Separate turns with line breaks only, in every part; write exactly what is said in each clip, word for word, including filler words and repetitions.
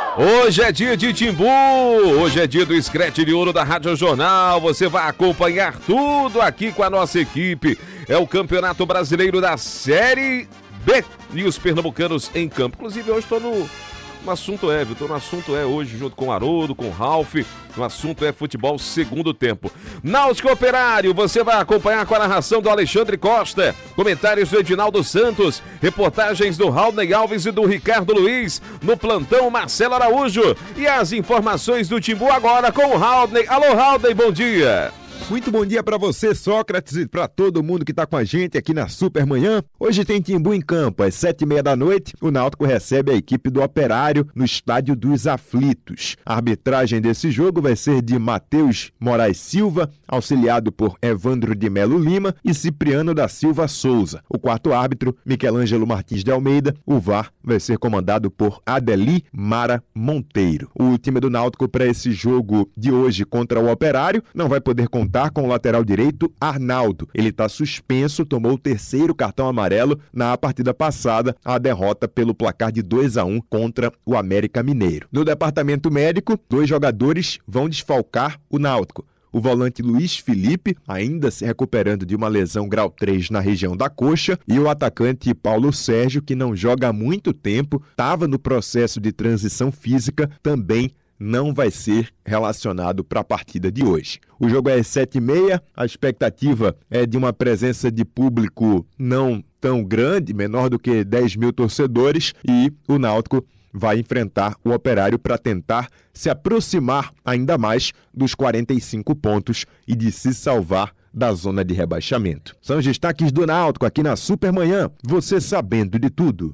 Hoje é dia de Timbu, hoje é dia do Scratch de Ouro da Rádio Jornal. Você vai acompanhar tudo aqui com a nossa equipe. É o Campeonato Brasileiro da Série B e os pernambucanos em campo. Inclusive, hoje estou no, no assunto é, viu? Estou no assunto é hoje junto com o Haroldo, com o Ralf. O assunto é futebol segundo tempo. Náutico Operário, você vai acompanhar com a narração do Alexandre Costa, comentários do Edinaldo Santos, reportagens do Raulney Alves e do Ricardo Luiz, no plantão Marcelo Araújo e as informações do Timbu agora com o Raulney. Alô, Raulney, bom dia!
Muito bom dia para você, Sócrates, e para todo mundo que está com a gente aqui na Supermanhã. Hoje tem Timbu em campo, às sete e meia da noite, o Náutico recebe a equipe do Operário no Estádio dos Aflitos. A arbitragem desse jogo vai ser de Matheus Moraes Silva, auxiliado por Evandro de Melo Lima e Cipriano da Silva Souza. O quarto árbitro, Michelangelo Martins de Almeida. O V A R vai ser comandado por Adeli Mara Monteiro. O time do Náutico para esse jogo de hoje contra o Operário não vai poder contar com o lateral direito Arnaldo. Ele está suspenso, tomou o terceiro cartão amarelo na partida passada, a derrota pelo placar de dois a um contra o América Mineiro. No departamento médico, dois jogadores vão desfalcar o Náutico. O volante Luiz Felipe, ainda se recuperando de uma lesão grau três na região da coxa, e o atacante Paulo Sérgio, que não joga há muito tempo, estava no processo de transição física, também não vai ser relacionado para a partida de hoje. O jogo é às sete e meia, a expectativa é de uma presença de público não tão grande, menor do que dez mil torcedores, e o Náutico vai enfrentar o Operário para tentar se aproximar ainda mais dos quarenta e cinco pontos e de se salvar da zona de rebaixamento. São os destaques do Náutico aqui na Supermanhã, você sabendo de tudo.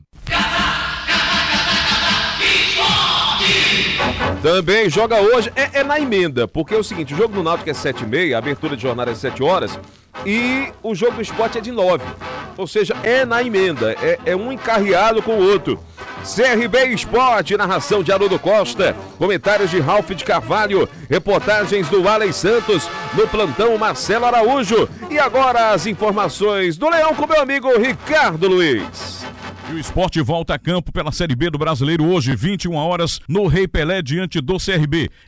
Também joga hoje, é, é na emenda, porque é o seguinte, o jogo do Náutico é sete e meia, a abertura de jornada é sete horas e o jogo do Sport é de nove. Ou seja, é na emenda, é, é um encarreado com o outro. C R B Sport, narração de Haroldo Costa, comentários de Ralf de Carvalho, reportagens do Alex Santos, no plantão Marcelo Araújo. E agora as informações do Leão com meu amigo Ricardo Luiz.
E o Sport volta a campo pela Série B do Brasileiro hoje, vinte e uma horas, no Rei Pelé, diante do C R B.